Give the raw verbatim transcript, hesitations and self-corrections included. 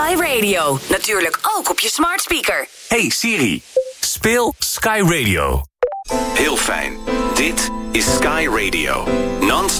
Sky Radio. Natuurlijk ook op je smart speaker. Hey Siri, speel Sky Radio. Heel fijn. Dit is Sky Radio. Non-stop